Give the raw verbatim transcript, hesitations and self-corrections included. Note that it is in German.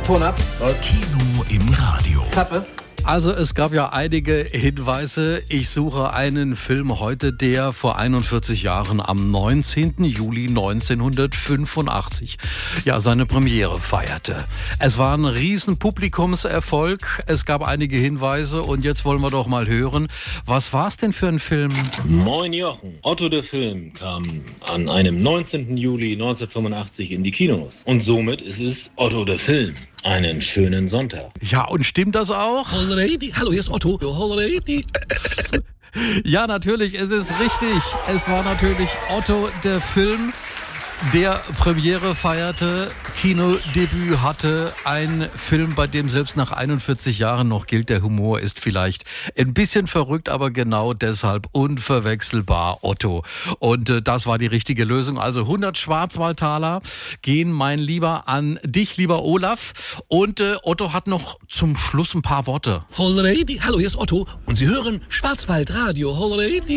Ton ab. Kino im Radio. Klappe. Also es gab ja einige Hinweise. Ich suche einen Film heute, der vor einundvierzig Jahren am neunzehnten Juli neunzehnhundertfünfundachtzig ja seine Premiere feierte. Es war ein riesen Publikumserfolg. Es gab einige Hinweise und jetzt wollen wir doch mal hören, was war es denn für ein Film? Moin Jochen. Otto der Film kam an einem neunzehnten Juli neunzehnhundertfünfundachtzig in die Kinos. Und somit ist es Otto der Film. Einen schönen Sonntag. Ja, und stimmt das auch? Hallo, hier ist Otto. Ja, natürlich, es ist richtig. Es war natürlich Otto der Film, der Premiere feierte, Kinodebüt hatte, ein Film, bei dem selbst nach einundvierzig Jahren noch gilt, der Humor ist vielleicht ein bisschen verrückt, aber genau deshalb unverwechselbar Otto. Und äh, das war die richtige Lösung. Also hundert Schwarzwaldtaler gehen, mein Lieber, an dich, lieber Olaf. Und äh, Otto hat noch zum Schluss ein paar Worte. Hallo, hier ist Otto und Sie hören Schwarzwaldradio.